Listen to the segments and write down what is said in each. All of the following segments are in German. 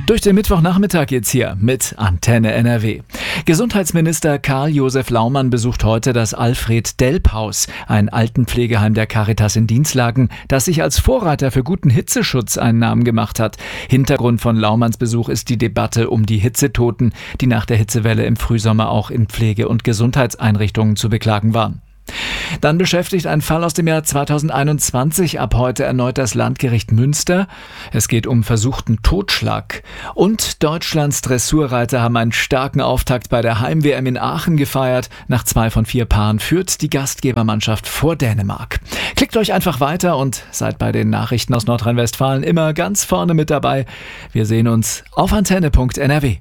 Durch den Mittwochnachmittag geht's hier mit Antenne NRW. Gesundheitsminister Karl-Josef Laumann besucht heute das Alfred-Delp-Haus, ein Altenpflegeheim der Caritas in Dinslaken, das sich als Vorreiter für guten Hitzeschutz einen Namen gemacht hat. Hintergrund von Laumanns Besuch ist die Debatte um die Hitzetoten, die nach der Hitzewelle im Frühsommer auch in Pflege- und Gesundheitseinrichtungen zu beklagen waren. Dann beschäftigt ein Fall aus dem Jahr 2021 ab heute erneut das Landgericht Münster. Es geht um versuchten Totschlag. Und Deutschlands Dressurreiter haben einen starken Auftakt bei der Heim-WM in Aachen gefeiert. Nach 2 von 4 Paaren führt die Gastgebermannschaft vor Dänemark. Klickt euch einfach weiter und seid bei den Nachrichten aus Nordrhein-Westfalen immer ganz vorne mit dabei. Wir sehen uns auf antenne.nrw.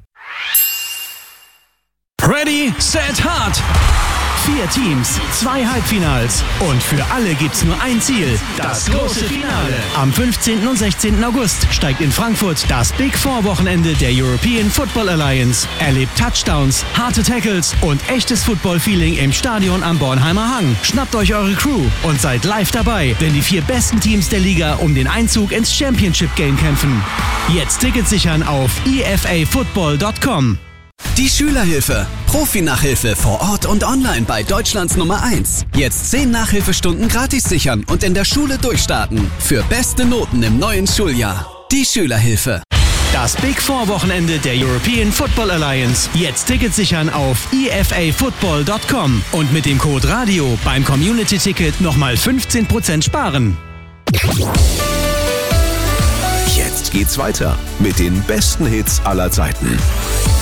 Ready, set, hard! 4 Teams, 2 Halbfinals und für alle gibt's nur ein Ziel, das große Finale. Am 15. und 16. August steigt in Frankfurt das Big Four Wochenende der European Football Alliance. Erlebt Touchdowns, harte Tackles und echtes Football-Feeling im Stadion am Bornheimer Hang. Schnappt euch eure Crew und seid live dabei, wenn die 4 besten Teams der Liga um den Einzug ins Championship Game kämpfen. Jetzt Tickets sichern auf efafootball.com. Die Schülerhilfe. Profi-Nachhilfe vor Ort und online bei Deutschlands Nummer 1. Jetzt 10 Nachhilfestunden gratis sichern und in der Schule durchstarten. Für beste Noten im neuen Schuljahr. Die Schülerhilfe. Das Big Four Wochenende der European Football Alliance. Jetzt Tickets sichern auf efafootball.com und mit dem Code RADIO beim Community-Ticket nochmal 15% sparen. Jetzt geht's weiter mit den besten Hits aller Zeiten.